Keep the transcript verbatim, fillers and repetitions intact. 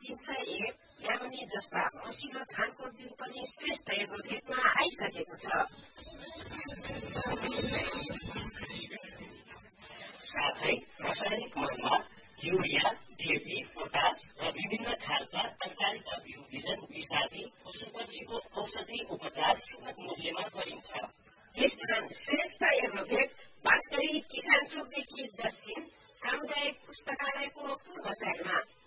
तीन सय एक यामनी जस्ता मसिनो धानको बिउ पनि श्रेष्ठ एग्रोभेटमा आइसकेको छ। साथै रासायनिक मलमा युरिया, डिएपी, पोटास र विभिन्न खालका तरकारीका बिउ बिजन विषादी पशुपक्षीको औषधि उपचार सुलभ मूल्यमा गरिन्छ। यसकारण श्रेष्ठ एग्रोभेट बाँसगढी किसान चोकदेखि दक्षिण सामुदायिक पुस्तकालयको पूर्व साइडमा